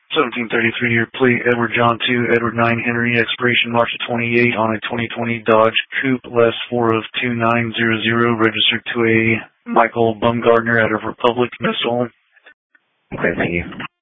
1733 year plate, Edward John 2, Edward 9 Henry, expiration March of 28 on a 2020 Dodge Coupe, last 4 of 2900, registered to a Michael Bumgardner out of Republic, Minnesota. Okay, thank you.